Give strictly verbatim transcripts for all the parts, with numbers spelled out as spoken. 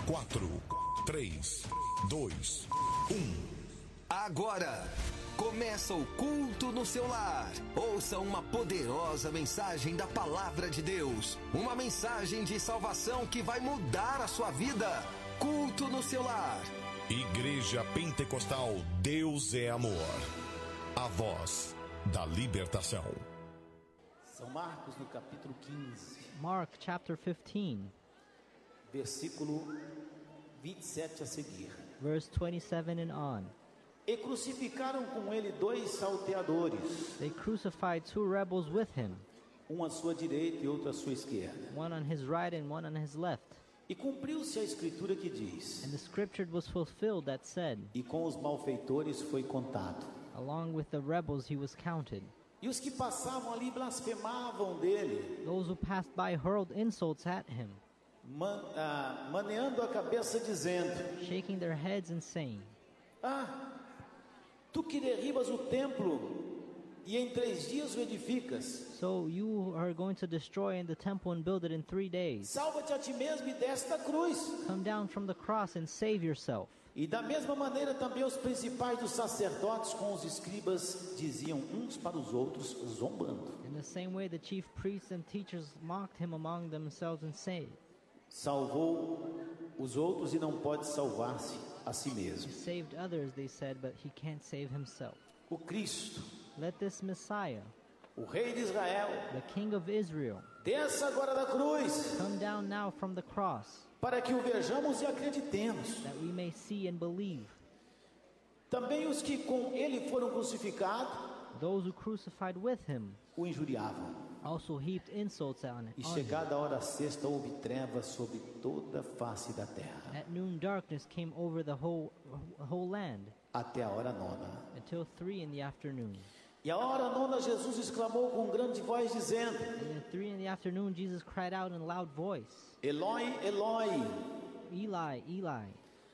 quatro, três, dois, um. Agora começa o culto no seu lar. Ouça uma poderosa mensagem da palavra de Deus. Uma mensagem de salvação que vai mudar a sua vida. Culto no seu lar. Igreja Pentecostal Deus é Amor. A voz da libertação. São Marcos no capítulo quinze. Mark chapter fifteen. Versículo vinte e sete a seguir. Verse twenty-seven and on. E crucificaram com ele dois salteadores, They crucified two rebels with him, um à sua direita e outro à sua esquerda. one on his right and one on his left. E cumpriu-se a escritura que diz: And the scripture was fulfilled that said, E com os malfeitores foi contado. along with the rebels he was counted. E os que passavam ali blasfemavam dele, Those who passed by hurled insults at him, man, ah, maneando a cabeça, dizendo: shaking their heads and saying, Ah, tu que derribas o templo e em três dias o edificas, So you are going to destroy in the temple and build it in three days. salva-te a ti mesmo e desta cruz. Come down from the cross and save yourself. E da mesma maneira também os principais dos sacerdotes com os escribas diziam uns para os outros, zombando: In the same way the chief priests and teachers mocked him among themselves and said, Salvou os outros e não pode salvar-se a si He mesmo. saved others, they said, but he can't save himself. O Cristo, Let this Messiah, o Rei de Israel, the King of Israel, desça agora da cruz, come down now from the cross, para que o vejamos e acreditemos. that we may see and believe. Também os que com ele foram crucificados Those who crucified with him o injuriavam. also heaped insults on it. E on him. chegada a hora sexta houve trevas sobre toda a face da terra, At noon darkness came over the whole whole land até a hora nona. until three in the afternoon. E a hora nona Jesus exclamou com grande voz, dizendo: And at three in the afternoon Jesus cried out in a loud voice, Eloi, Eloi, Eli, Eli,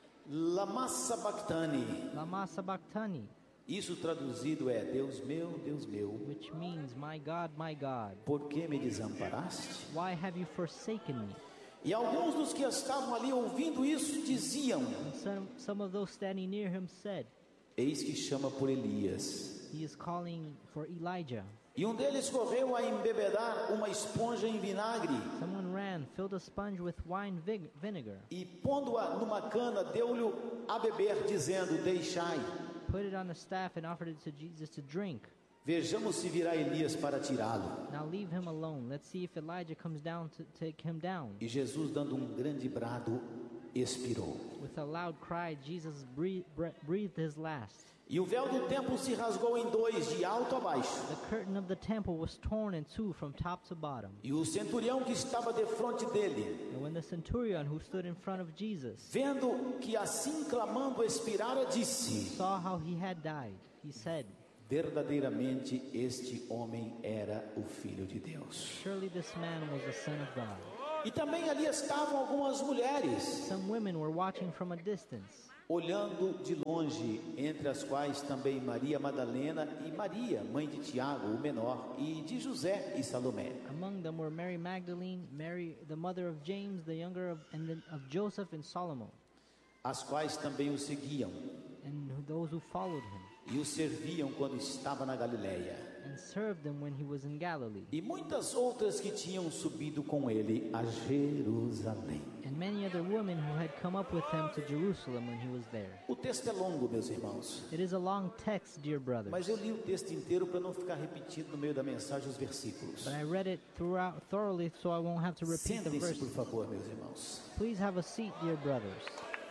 lama sabachthani. lama sabachthani, Isso traduzido é: Deus meu, Deus meu, which means, my God, my God, por que me desamparaste? why have you forsaken me? E alguns dos que estavam ali ouvindo isso diziam: And some, some of those standing near him said, Eis que chama por Elias. he is calling for Elijah. E um deles correu a embebedar uma esponja em vinagre Someone ran, filled a sponge with wine vig- vinegar, e, pondo-a numa cana, deu-lhe a beber, dizendo: Deixai, put it on a staff and offered it to Jesus to drink. vejamos se virá Elias para tirá-lo. Now leave him alone. Let's see if Elijah comes down to take him down. E Jesus, dando um grande brado, expirou. With a loud cry, Jesus breathed, breathed his last. E o véu do templo se rasgou em dois, de alto a baixo. The curtain of the temple was torn in two from top to bottom. E o centurião que estava defronte dele, And when the centurion who stood in front of Jesus vendo que assim clamando expirara, disse: saw how he had died, he said, Verdadeiramente este homem era o Filho de Deus. surely this man was the Son of God. E também ali estavam algumas mulheres, Some women were watching from a distance, olhando de longe, entre as quais também Maria Madalena e Maria, mãe de Tiago, o menor, e de José e Salomé. among them were Mary Magdalene, Mary the mother of James the younger of, and then of Joseph and Solomon, As quais também o seguiam and those who followed him, e o serviam quando estava na Galileia. and served him when he was in Galilee. E muitas outras que tinham subido com ele a Jerusalém. And many other women who had come up with him to Jerusalem when he was there. O texto é longo, meus irmãos, It is a long text, dear brothers, mas eu li o texto inteiro para não ficar repetindo no meio da mensagem os versículos. but I read it throughout thoroughly so I won't have to repeat the Sentem-se, por verses. favor, meus irmãos. Please have a seat, dear brothers.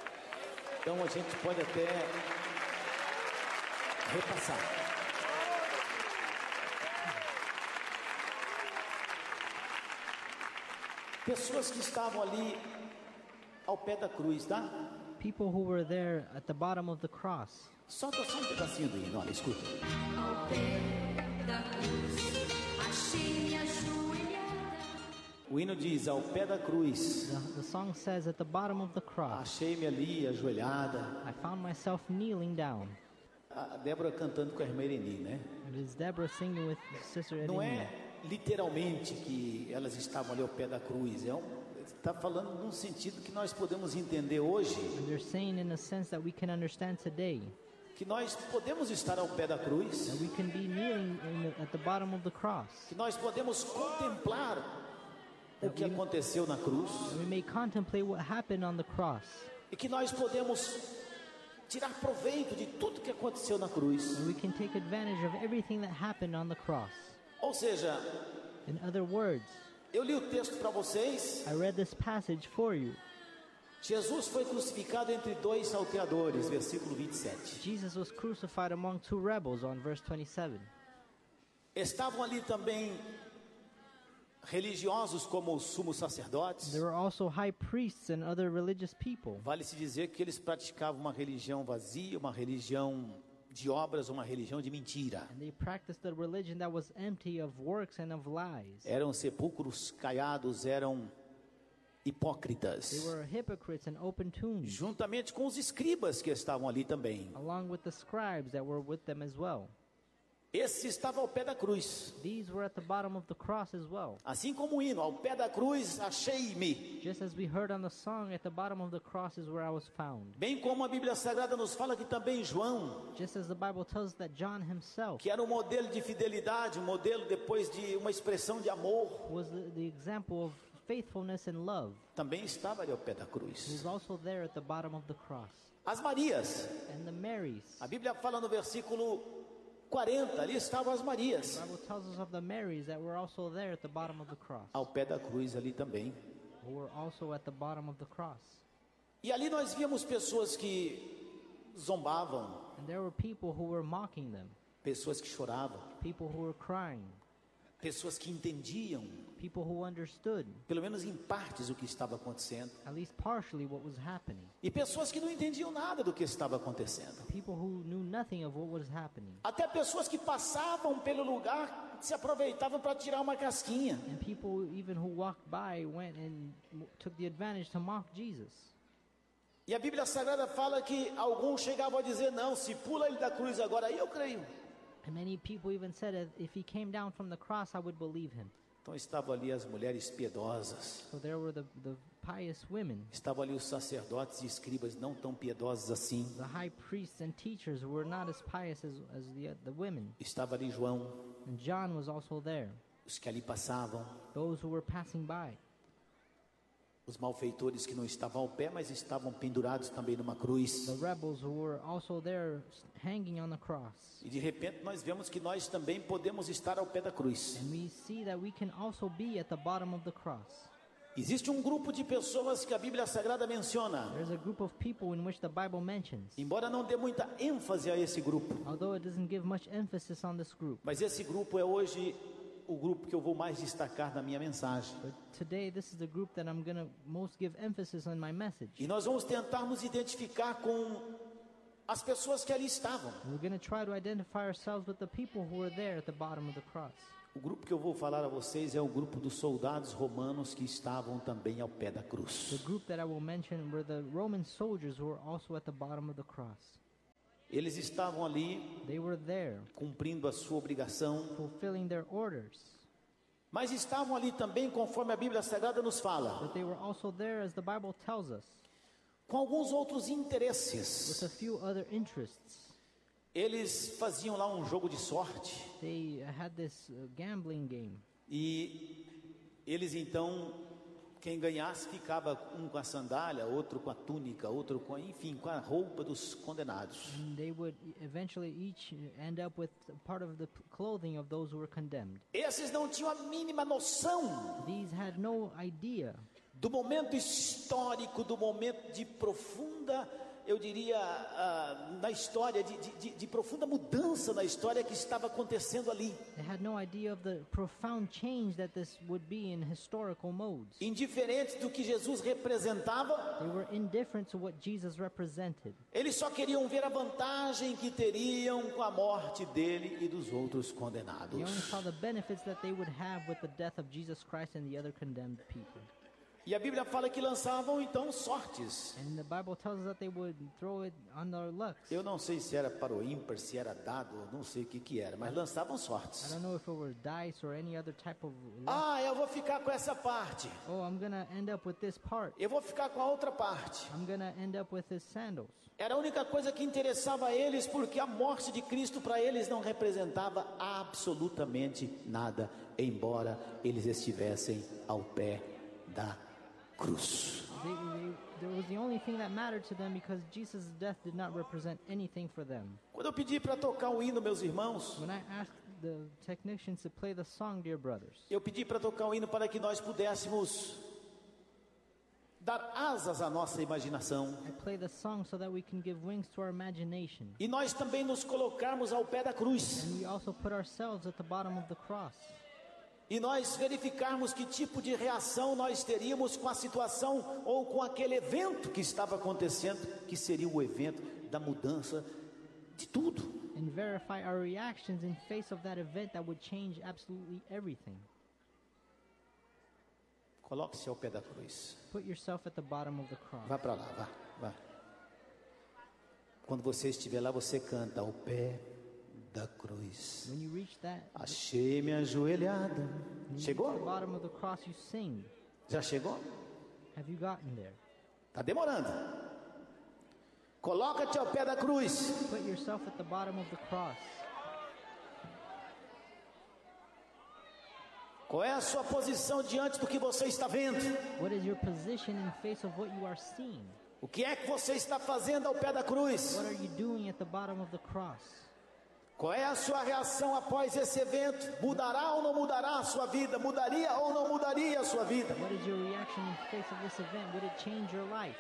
Então a gente pode até repassar. Pessoas que estavam ali ao pé da cruz, tá? People who were there at the bottom of the cross. Solta só um pedacinho do hino, olha, escuta. Ao pé da cruz, achei-me ajoelhada. O hino diz: ao pé da cruz, The, the song says, at the bottom of the cross, achei-me ali ajoelhada. I found myself kneeling down. A Débora cantando com a irmã Ireni, né? It is Deborah singing with Sister Não Edina. é literalmente que elas estavam ali ao pé da cruz, é um, Está falando num sentido que nós podemos entender hoje, And they're saying in a sense that we can understand today que nós podemos estar ao pé da cruz, that we can be kneeling in the, at the bottom of the cross. que nós podemos contemplar o que aconteceu na cruz And we may contemplate what happened on the cross. e que nós podemos tirar proveito de tudo que aconteceu na cruz. And we can take advantage of everything that happened on the cross. Ou seja, In other words, eu li o texto para vocês. I read this passage for you. Jesus foi crucificado entre dois salteadores, versículo vinte e sete. Jesus was crucified among two rebels on verse twenty-seven. Estavam ali também religiosos como os sumos sacerdotes. There were also high priests and other religious people. Vale-se dizer que eles praticavam uma religião vazia, uma religião de obras, uma religião de mentira. And they practiced a religion that was empty of works and of lies. Eram sepulcros caiados, eram They hipócritas. were hypocrites and open tombs, Juntamente com os escribas que estavam ali também. along with the scribes that were with them as well. Esse estava ao pé da cruz. These were at the bottom of the cross as well. Assim como o hino, ao pé da cruz achei-me. Just as we heard on the song, at the bottom of the cross is where I was found. Bem como a Bíblia Sagrada nos fala que também João, Just as the Bible tells us that John himself que era um modelo de fidelidade, um modelo depois de uma expressão de amor, was the, the example of faithfulness and love. também estava ali ao pé da He cruz. was also there at the bottom of the cross. As Marias, And the Marys. a Bíblia fala no versículo quarenta, ali estavam as Marias, The Bible tells us of the Marys that were also there at the bottom of the cross, ao pé da cruz ali também. who were also at the bottom of the cross. E ali nós víamos pessoas que zombavam, And there were people who were mocking them, pessoas que choravam, people who were crying, pessoas que entendiam, people who understood, pelo menos em partes, o que estava acontecendo, at least partially, what was happening. e pessoas que não entendiam nada do que estava acontecendo. People who knew nothing of what was happening. Até pessoas que passavam pelo lugar se aproveitavam para tirar uma casquinha. And people even who walked by went and m- took the advantage to mock Jesus. E a Bíblia Sagrada fala que alguns chegavam a dizer: não, se pula ele da cruz agora, aí eu creio. And many people even said that if he came down from the cross, I would believe him. Então estavam ali as mulheres piedosas, So there were the, the pious women, estavam ali os sacerdotes e escribas não tão piedosos assim, the high priests and teachers who were not as pious as, as the, the women. estava ali João, And John was also there. os que ali passavam, Those who were passing by. os malfeitores que não estavam ao pé, mas estavam pendurados também numa cruz. The rebels who were also there hanging on the cross. E de repente nós vemos que nós também podemos estar ao pé da cruz. And we see that we can also be at the bottom of the cross. Existe um grupo de pessoas que a Bíblia Sagrada menciona, There's a group of people in which the Bible mentions, embora não dê muita ênfase a esse grupo, although it doesn't give much emphasis on this group. mas esse grupo é hoje o grupo que eu vou mais destacar na minha mensagem. But today, this is the group that I'm going to most give emphasis on my message. E nós vamos tentar nos identificar com as pessoas que ali estavam. We're going to try to identify ourselves with the people who were there at the bottom of the cross. O grupo que eu vou falar a vocês é o grupo dos soldados romanos que estavam também ao pé da cruz. The group that I will mention were the Roman soldiers who were also at the bottom of the cross. Eles estavam ali They were there, cumprindo a sua obrigação, fulfilling their orders. mas estavam ali também, conforme a Bíblia Sagrada nos fala, But they were also there, as the Bible tells us, com alguns outros with interesses. a few other interests. Eles faziam lá um jogo de sorte They had this uh, gambling game. e eles então, quem ganhasse ficava um com a sandália, outro com a túnica, outro com, enfim, com a roupa dos condenados. And they would eventually each end up with part of the p- clothing of those who were condemned. Esses não tinham a mínima noção These had no idea do momento histórico, do momento de profunda, eu diria, ah, na história, de, de, de profunda mudança na história que estava acontecendo ali. They had no idea of the profound change that this would be in historical modes. Indiferentes do que Jesus representava, They were indifferent to what Jesus represented. eles só queriam ver a vantagem que teriam com a morte dele e dos outros They condenados. only saw the benefits that they would have with the death of Jesus Christ and the other condemned people. E a Bíblia fala que lançavam então sortes. And the Bible tells us that they would throw it on their lucks. Eu não sei se era para o ímpar, se era dado, não sei o que que era, mas lançavam I sortes. don't know if it were dice or any other type of luck. Ah, eu vou ficar com essa parte. Oh, I'm gonna end up with this part. Eu vou ficar com a outra parte. I'm gonna end up with his sandals. Era a única coisa que interessava a eles, porque a morte de Cristo para eles não representava absolutamente nada, embora eles estivessem ao pé da cruz. They, they, there was the only thing that mattered to them because Jesus' death did not represent anything for them. Quando eu pedi para tocar o hino, meus irmãos, When I asked the technicians to play the song, dear brothers, eu pedi para tocar o hino para que nós pudéssemos dar asas à nossa imaginação I play the song so that we can give wings to our imagination. e nós também nos colocarmos ao pé da cruz And we also put ourselves at the bottom of the cross. e nós verificarmos que tipo de reação nós teríamos com a situação ou com aquele evento que estava acontecendo, que seria o evento da mudança de tudo. And verify our reactions in face of that event that would change absolutely everything. Coloque-se ao pé da cruz. Put yourself at the bottom of the cross. Vá para lá, vá, vá. Quando você estiver lá, você canta ao pé da cruz. When you reach that, Achei-me ajoelhada. when you reach the Chegou? bottom of the cross, you sing. Já chegou? Have you gotten there? Tá demorando. Coloca-te ao pé da cruz. Put yourself at the bottom of the cross. Qual é a sua posição diante do que você está vendo? What is your position in face of what you are seeing? O que é que você está fazendo ao pé da cruz? What are you doing at the bottom of the cross? Qual é a sua reação após esse evento? Mudará ou não mudará a sua vida? Mudaria ou não mudaria a sua vida? What is your reaction in face of this event? Would it change your life?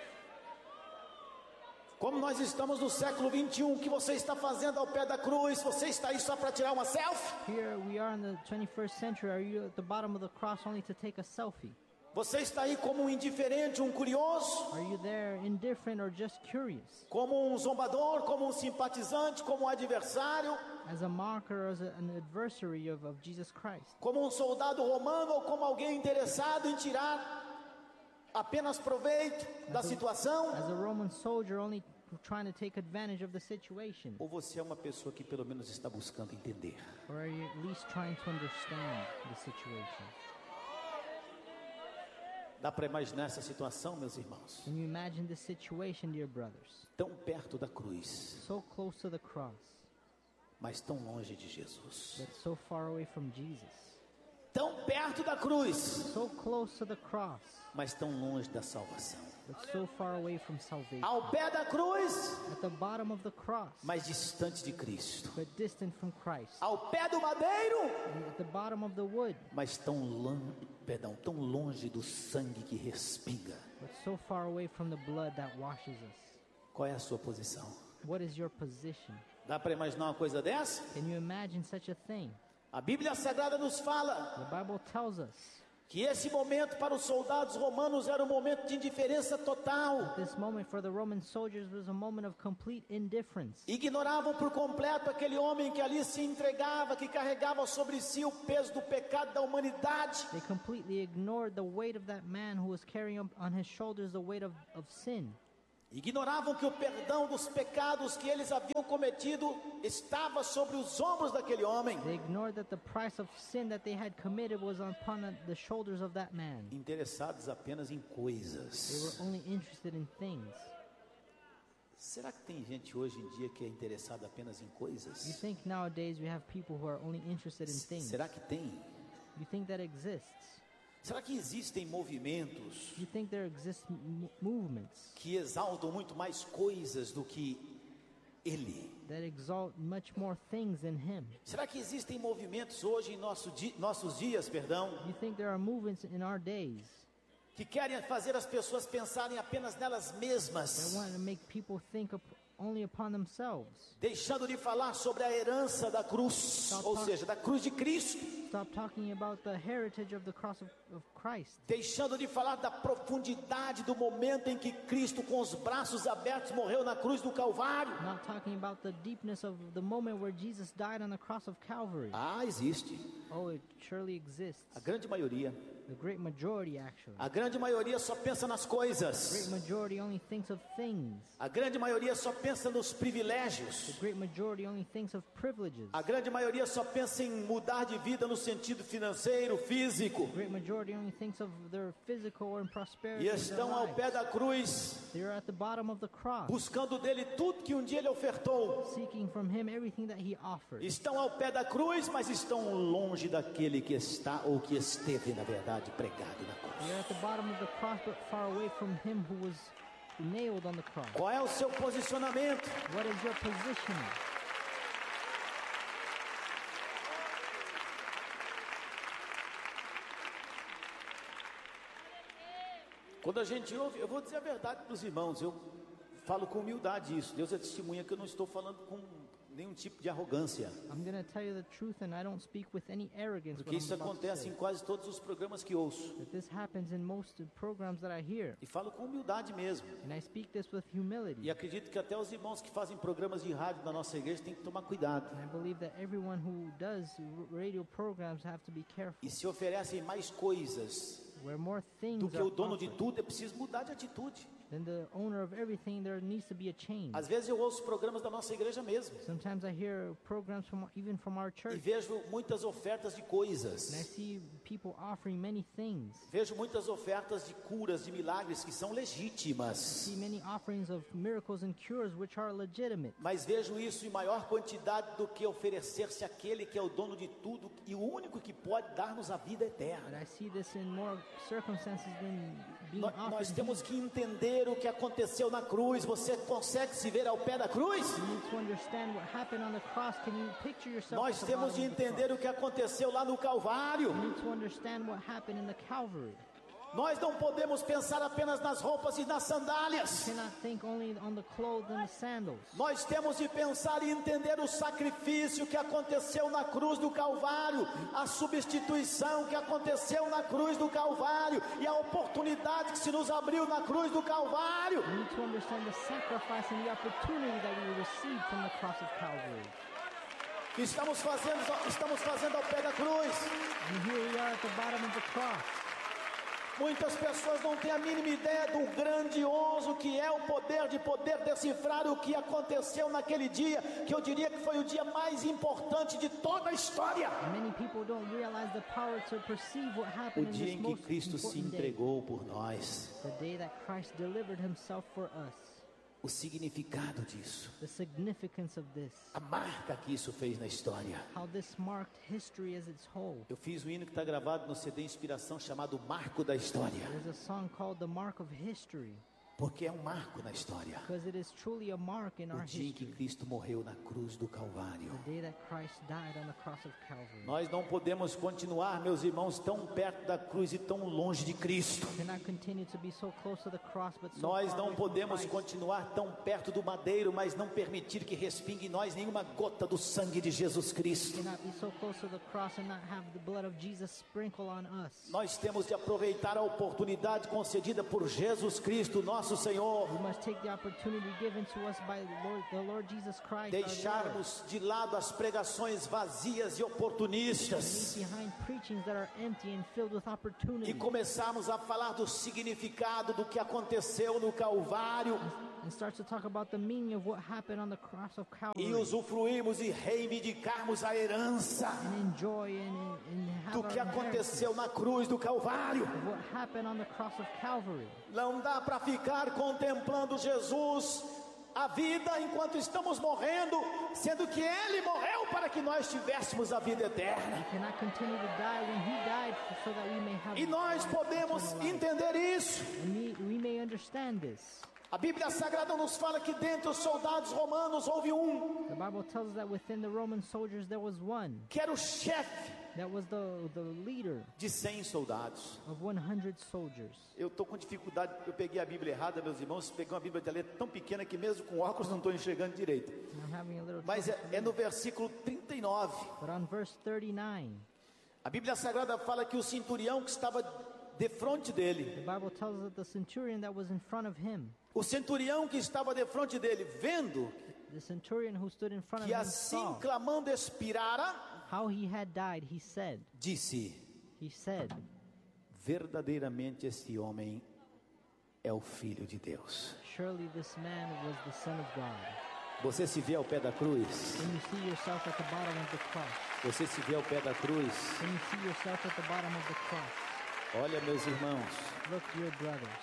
Como nós estamos no século vinte e um, o que você está fazendo ao pé da cruz? Você está aí só para tirar uma selfie? Here we are in the twenty-first century. Are you at the bottom of the cross only to take a selfie? Você está aí como um indiferente, um curioso? Are you there indifferent or just curious? Como um zombador, como um simpatizante, como um adversário? As a mocker or as a, an adversary of, of Jesus Christ? Como um soldado romano ou como alguém interessado em tirar apenas proveito da situação? As a Roman soldier only trying to take advantage of the situation? Ou você é uma pessoa que pelo menos está buscando entender? Or are you at least trying to understand the situation? Dá para imaginar essa situação, meus irmãos? Can you imagine this situation, dear brothers? Tão perto da cruz, So close to the cross, mas tão longe de Jesus. but so far away from Jesus. Tão perto da cruz, So close to the cross, mas tão longe da salvação. but so far away from salvation. Ao pé da cruz, At the bottom of the cross, mas distante de Cristo. but distant from Christ. Ao pé do madeiro, And at the bottom of the wood, mas tão longe, perdão, tão longe do sangue que respinga. but so far away from the blood that washes us. Qual é a sua posição? What is your position? Dá para imaginar uma coisa dessa? Can you imagine such a thing? A Bíblia Sagrada nos fala The Bible tells us que esse momento para os soldados romanos era um momento de indiferença total. this moment for the Roman soldiers was a moment of complete indifference. Ignoravam por completo aquele homem que ali se entregava, que carregava sobre si o peso do pecado da humanidade. They completely ignored the weight of that man who was carrying up on his shoulders the weight of, of sin. Ignoravam que o perdão dos pecados que eles haviam cometido estava sobre os ombros daquele homem. They ignored that the price of sin that they had committed was upon the- the shoulders of that man. Interessados apenas em They coisas. were only interested in things. Será que tem gente hoje em dia que é interessada apenas em You coisas? think nowadays we have people who are only interested in things? Será que tem? You think that exists? Será que existem movimentos You think there exist m- movements que exaltam muito mais coisas do que Ele? that exalt much more things than him? Será que existem movimentos hoje em nosso di- nossos dias, perdão, You think there are movements in our days que querem fazer as pessoas pensarem apenas nelas that mesmas, want to make people think up only upon themselves? deixando de falar sobre a herança da cruz, ou seja, da cruz de Cristo, Stop talking about the heritage of the cross of, of Christ. deixando de falar da profundidade do momento em que Cristo, com os braços abertos, morreu na cruz do Calvário. Not talking about the deepness of the moment where Jesus died on the cross of Calvary. Ah, existe. Oh, it surely exists. A grande maioria The great majority, actually. A grande maioria só pensa nas The great coisas. majority only thinks of things. A grande maioria só pensa nos The privilégios. great majority only thinks of privileges. A grande maioria só pensa em mudar de vida no sentido financeiro, físico. The great majority only thinks of their physical and prosperity. E in their estão ao pé lives. da cruz, They're at the bottom of the cross, buscando dele tudo que um dia ele ofertou. seeking from him everything that he offered. Estão ao pé da cruz, mas estão longe daquele que está ou que esteve, na verdade, pregado na cruz. They're at the bottom of the cross, but far away from him who was nailed on the cross. Qual é o seu posicionamento? What is your positioning? Quando a gente ouve, eu vou dizer a verdade para os irmãos, eu falo com humildade isso. Deus é testemunha que eu não estou falando com nenhum tipo de arrogância. I'm going to tell you the truth, and I don't speak with any arrogance. Porque What I'm isso about to acontece say. em quase todos os programas que ouço. That this happens in most programs that I hear, E falo com humildade mesmo. and I speak this with E humility. acredito que até os irmãos que fazem programas de rádio na nossa igreja têm que tomar cuidado. And I believe that everyone who does r- radio programs have to be careful. E se oferecem mais coisas Where more do things que are o dono de offered tudo, é preciso mudar de atitude. than the owner of everything, there needs to be a change. Às vezes eu ouço programas da nossa igreja mesmo. Sometimes I hear programs from even from our E church, vejo muitas ofertas de and I coisas. see people offering many things. Vejo muitas ofertas de curas, de milagres que são legítimas. See many offerings of miracles and cures which are legitimate. Mas vejo isso em maior quantidade do que oferecer-se àquele que é o dono de tudo e o único que pode dar-nos a vida But eterna. I see this in more circumstances than being Nó- offered. Nós temos Him. que entender o que aconteceu na cruz. Você consegue se ver ao pé da cruz? You need to understand what happened on the cross. Can you picture yourself Nós at the temos de bottom of the entender o que aconteceu lá no Calvário. cross? You need to understand what happened in the Calvary. Nós não podemos pensar apenas nas roupas e nas sandálias. You cannot think only on the clothes and the sandals. Nós temos de pensar e entender o sacrifício que aconteceu na cruz do Calvário, a substituição que aconteceu na cruz do Calvário e a oportunidade que se nos abriu na cruz do Calvário. We need to understand the sacrifice and the opportunity that we received from the cross of Calvary. Que estamos fazendo, estamos fazendo ao pé da cruz. And here we are at the bottom of the cross. Muitas pessoas não têm a mínima ideia do grandioso que é o poder de poder decifrar o que aconteceu naquele dia, que eu diria que foi o dia mais importante de toda a história. And many people don't realize the power to perceive what O happened in dia this em que most Cristo se important day. entregou por nós. The day that Christ delivered himself for us. O significado disso, The significance of this. a marca que isso fez na história. How this marked history as its whole. Eu fiz um hino que está gravado no C D Inspiração chamado Marco da História, There's a song called The Mark of History, porque é um marco na história. because it is truly a mark in O our dia em que history. Cristo morreu na cruz do Calvário. The day that Christ died on the cross of Calvary. Nós não podemos continuar, meus irmãos, tão perto da cruz e tão longe de Cristo. We cannot continue to be so close to the cross, but so Nós far não away from podemos Christ. continuar tão perto do madeiro, mas não permitir que respingue em nós nenhuma gota do sangue de Jesus Cristo. We cannot be so close to the cross and not have the blood of Jesus sprinkle on us. Nós temos de aproveitar a oportunidade concedida por Jesus Cristo, nosso Senhor. We must take the opportunity given to us by the Lord, the Lord Jesus Christ, our Lord. Deixarmos de lado as pregações vazias e Leave oportunistas behind preachings that are empty and filled with opportunity. e começarmos a falar do significado do que aconteceu no Calvário And start to talk about the meaning of what happened on the cross of Calvary. e usufruirmos e reivindicarmos a herança And enjoy and, and have do our que aconteceu inheritance na cruz do Calvário. of what happened on the cross of Calvary. Não dá para ficar contemplando Jesus a vida enquanto estamos morrendo, sendo que Ele morreu para que nós tivéssemos a vida eterna. We cannot continue to die when He died so that we may have E nós life, podemos eternal life. entender isso. And we, we may understand this. A Bíblia Sagrada nos fala que dentre os soldados romanos houve um The Bible tells us that within the Roman soldiers there was one que era o chefe that was the, the leader de cem soldados. of one hundred soldiers. Eu estou com dificuldade, eu peguei a Bíblia errada, meus irmãos. Peguei uma Bíblia de letra tão pequena que mesmo com óculos não estou enxergando direito. And I'm having a little Mas trouble é, é no versículo trinta e nove. But on verse thirty-nine, A Bíblia Sagrada fala que o centurião que estava de frente dele, the Bible tells us that the centurion that was in front of him, o centurião que estava de frente dele, vendo the centurion who stood in front of que him, assim saw clamando expirara, how he had died. He said, disse: he said, verdadeiramente esse homem é o Filho de Deus. Surely this man was the Son of God. Você se vê ao pé da cruz? When you see yourself at the bottom of the cross, Você se vê ao pé da cruz? when you see yourself at the bottom of the cross, Olha, meus irmãos, look, dear brothers,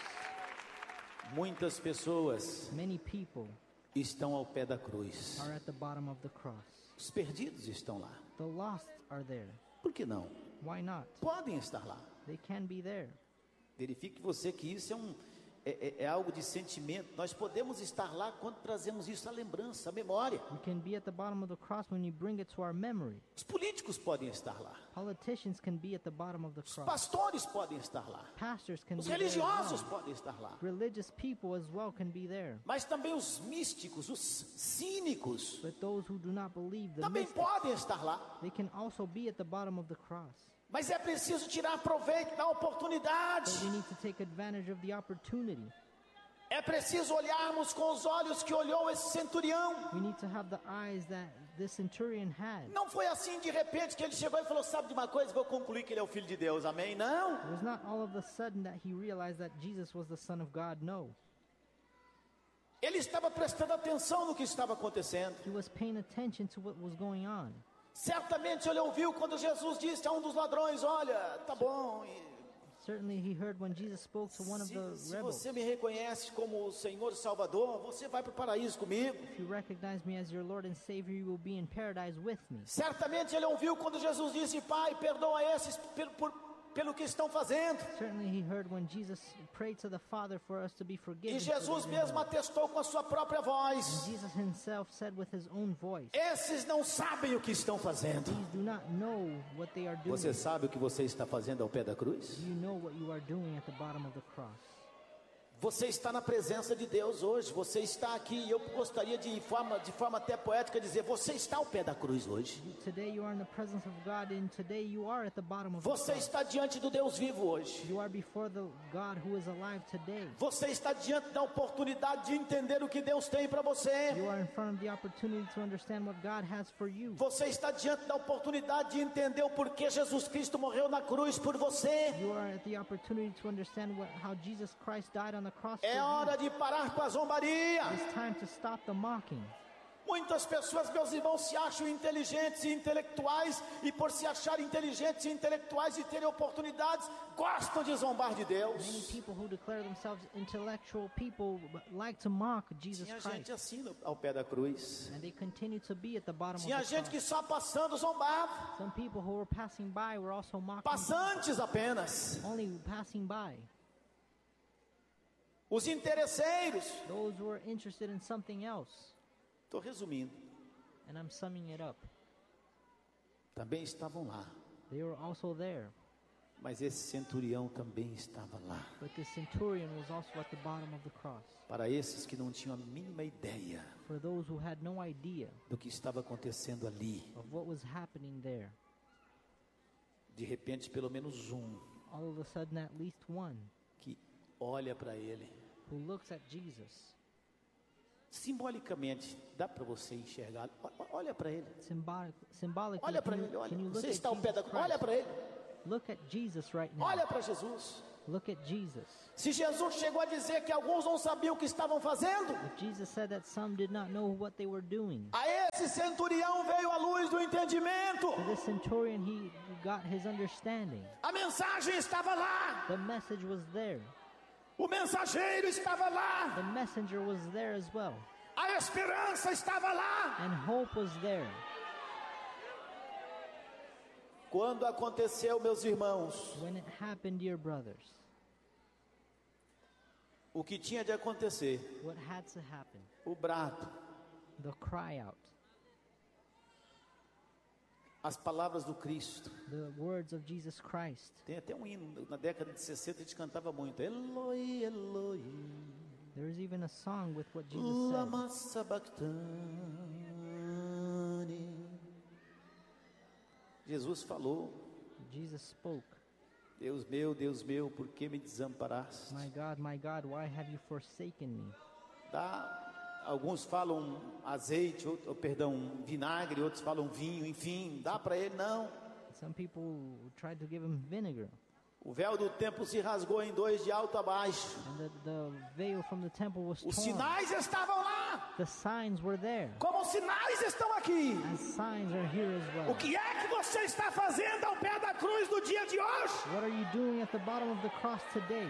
muitas pessoas many people estão ao pé da cruz. are at the bottom of the cross. Os perdidos estão lá. The lost are there. Por que não? Why not? Podem estar lá. They can be there. Verifique você que isso é, um, é, é, é algo de sentimento. Nós podemos estar lá quando trazemos isso à lembrança, à memória. We can be at the bottom of the cross when we bring it to our memory. Os políticos podem estar lá. Politicians can be at the bottom of the Os cross. pastores podem estar lá. Pastors can Os be there as religiosos well. podem estar lá. Religious people as well can be there. Mas também os místicos, os cínicos, But those who do not believe, the também mystics, podem estar lá. they can also be at the bottom of the cross. Mas é preciso tirar proveito da oportunidade. But we need to take advantage of the opportunity. É preciso olharmos com os olhos que olhou esse centurião. We need to have the eyes that this centurion had. Não foi assim de repente que ele chegou e falou: sabe de uma coisa, vou concluir que ele é o Filho de Deus, amém? Não. It was not all of a sudden that he realized that Jesus was the Son of God. No. Ele estava prestando atenção no que estava acontecendo. He was paying attention to what was going on. Certamente ele ouviu quando Jesus disse a um dos ladrões: olha, tá bom, e Certainly he heard when Jesus spoke to one of se, the se rebels. você me reconhece como o Senhor e Salvador, você vai para o paraíso comigo. If you recognize me as your Lord and Savior, you will be in paradise with me. Certamente ele ouviu quando Jesus disse: Pai, perdoa esses por, por, pelo que estão fazendo. Certainly he heard when Jesus prayed to the Father for us to be forgiven. E for Jesus their mesmo sins. atestou com a sua própria voz: And Jesus himself said with his own voice, esses não sabem o que estão fazendo. these do not know what they are doing. Você sabe o que você está fazendo ao pé da cruz? Do you know what you are doing at the bottom of the cross? Você está na presença de Deus hoje. Você está aqui. E eu gostaria de forma, de forma até poética dizer: você está ao pé da cruz hoje. Today you are in the presence of God, and today you are at the bottom of the Você cross. está diante do Deus vivo hoje. You are before the God who is alive today. Você está diante da oportunidade de entender o que Deus tem para você. You are in front of the opportunity to understand what God has for you. Você está diante da oportunidade de entender o porquê Jesus Cristo morreu na cruz por você. You are at the opportunity to understand what, how Jesus Christ died on the cross for É you. hora de parar com a zombaria. It's time to stop the mocking. Muitas pessoas, meus irmãos, se acham inteligentes e intelectuais, e por se acharem inteligentes e intelectuais e terem oportunidades, gostam de zombar de Many Deus. people who declare themselves intellectual people like to mock Jesus Tinha Christ. gente assim no- ao pé da cruz. And they continue to be at the bottom of Tinha the gente que cross. só passando zombava. Some people who were passing by were also mocking, Passantes apenas. only passing by. Os interesseiros. Those who were interested in something else. Estou resumindo. And I'm summing it up. Também estavam lá. They were also there. Mas esse centurião também estava lá. But the centurion was also at the bottom of the cross. Para esses que não tinham a mínima ideia For those who had no idea do que estava acontecendo ali, of what was happening there, de repente, pelo menos um all of a sudden at least one que olha para ele. who looks at Jesus, Simbolicamente, dá para você enxergar. O- o- Olha para ele. symbolic, symbolically, Olha para can, ele. you, Olha. can you look Você at está ao pé da Jesus cruz. Olha Christ? para ele. Look at Jesus right now. Olha para Jesus. Look at Jesus. Se Jesus chegou a dizer que alguns não sabiam o que estavam fazendo, If Jesus said that some did not know what they were doing, a esse centurião veio a luz do entendimento. to this centurion he got his understanding. A mensagem estava lá. The message was there. O mensageiro estava lá. The messenger was there as well. A esperança estava lá. And hope was there. Quando aconteceu, meus irmãos, When it happened, dear brothers, o que tinha de acontecer, what had to happen? o brado, The cry out. as palavras do Cristo. The words of Jesus Christ. Tem até um hino, na década de sessenta a gente cantava muito. Eloi, Eloi, There is even a song with what Jesus said. lama sabachthani. Jesus falou: Jesus spoke, Deus meu, Deus meu, por que me desamparaste? My God, my God, why have you forsaken me? Dá, alguns falam azeite, outro, ou, perdão, vinagre, outros falam vinho, enfim, dá para ele? Não. Some people tried to give him vinegar. O véu do templo se rasgou em dois de alto a baixo. And the, the veil from the temple was Os torn. sinais estavam lá, The signs were there. como os sinais estão aqui. As signs are here as O well. que é que você está fazendo ao pé da cruz no dia de hoje? What are you doing at the bottom of the cross today?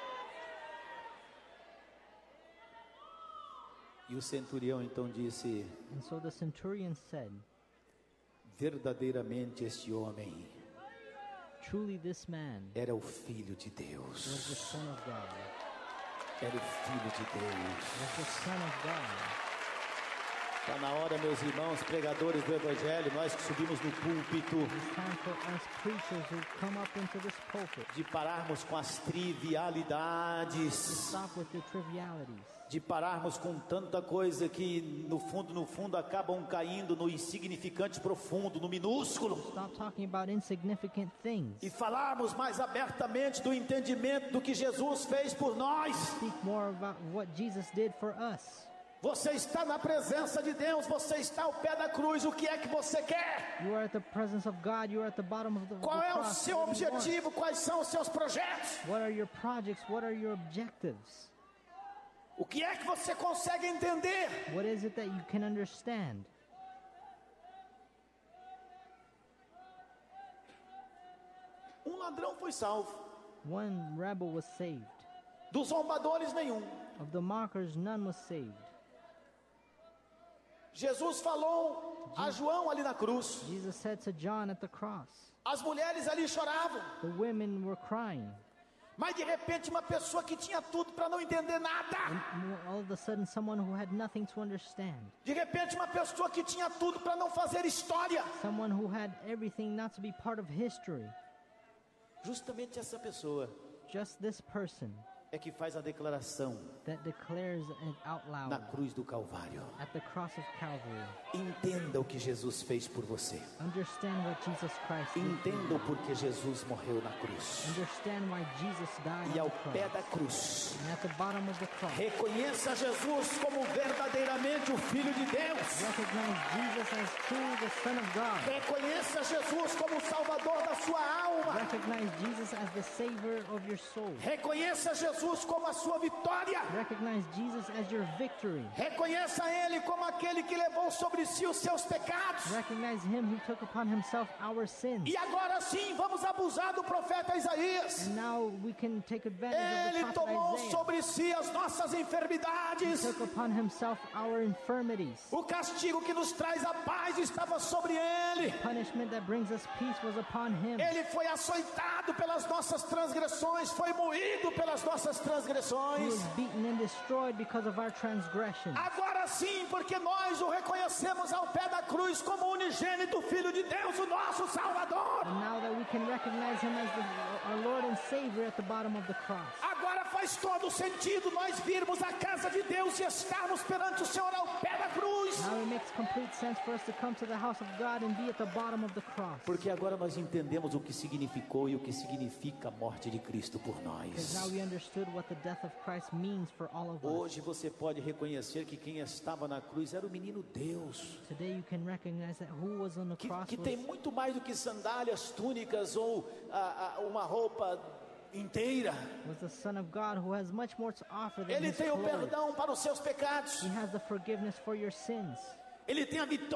E o centurião então disse: And so the centurion said, verdadeiramente este homem truly this man era o Filho de was the Deus. Son of God. Era o Filho de Deus. Was the Son of God. Está na hora, meus irmãos, pregadores do Evangelho, nós que subimos no púlpito, It's time for us preachers who come up into this pulpit de pararmos com as trivialidades, stop with the trivialities. de pararmos com tanta coisa que no fundo, no fundo acabam caindo no insignificante profundo, no minúsculo, Stop talking about insignificant things. e falarmos mais abertamente do entendimento do que Jesus fez por nós. Speak more about what Jesus did for us. Você está na presença de Deus, você está ao pé da cruz, o que é que você quer? You are at the presence of God. You are at the bottom of the, the Qual é o cross. seu What do you want? objetivo? Quais são os seus projetos? What are your projects? What are your objectives? O que é que você consegue entender? What is it that you can understand? Um ladrão foi salvo, One rebel was saved. dos zombadores nenhum. Of the mockers, none was saved. Jesus falou a João ali na cruz. Jesus said to John at the cross, As mulheres ali choravam, the women were crying. mas de repente uma pessoa que tinha tudo para não entender nada. And all of a sudden, someone who had nothing to understand. De repente uma pessoa que tinha tudo para não fazer história. Someone who had everything not to be part of history. Justamente essa pessoa Just this person é que faz a declaração that declares it out na loud cruz do Calvário. at the cross of Calvary. Entenda o que Jesus fez por você. Understand what Jesus Christ did. for Entenda you. o porquê Jesus morreu na cruz. Understand why Jesus died E ao on the pé cross. da cruz, And at the bottom of the cross, reconheça Jesus como verdadeiramente o Filho de Deus. recognize Jesus as truly the Son of God. Reconheça Jesus como o Salvador da sua alma. Recognize Jesus as the Savior of your soul. Reconheça Jesus como a sua vitória. Recognize Jesus as your victory. Reconheça Ele como aquele que levou sobre si os seus pecados. Recognize Him who took upon Himself our sins. E agora sim, vamos abusar do profeta Isaías. And now we can take advantage of Ele the prophet tomou Isaiah. sobre si as nossas He enfermidades. took upon Himself our infirmities. O castigo que nos traz a paz estava sobre Ele. Punishment that brings us peace was upon Him. Ele foi açoitado pelas nossas transgressões, foi moído pelas nossas He transgressões. was beaten and destroyed because of our transgression. Agora sim, porque nós o reconhecemos ao pé da cruz como o unigênito Filho de Deus, o nosso Salvador. And now that we can recognize Him as the, our Lord and Savior at the bottom of the cross. Agora faz todo sentido nós virmos à casa de Deus e estarmos perante o Senhor ao pé da cruz. Now it makes complete sense for us to come to the house of God and be at the bottom of the cross. Porque agora nós entendemos o que significou e o que significa a morte de Cristo por Because now nós. we understood what the death of Christ means for all of us. Hoje você pode reconhecer que quem estava na cruz era o menino Deus, Today you can recognize that who was on the que, cross que was, tem muito mais do que sandálias, túnicas ou ah, ah, uma roupa inteira. was the Son of God who has much more to offer than Ele His tem o clothes. perdão para os seus pecados. He has the forgiveness for your sins. Ele tem a vitória